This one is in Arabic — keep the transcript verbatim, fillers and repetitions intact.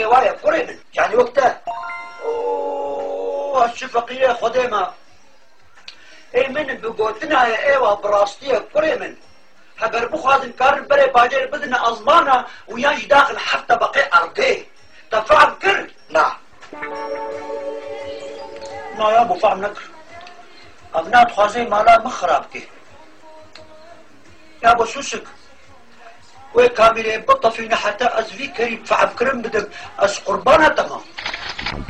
وايا كوري من يعني وقتها اوه الشفقية خدي ما اي من بقوتنا يا ايوه براستية كوري من هقر بخوازن كارن بري باجر بدنا ازمانا ويانج داخل حتى بقي ارضي تفعل كر نعم نا يا ابو فهم نكر ابنات خوازي مالا مخرابكي يا ابو سوسك وي كاميري بطة فينا حتى ازفي كريم فعب كرم بدك از قربانة تمام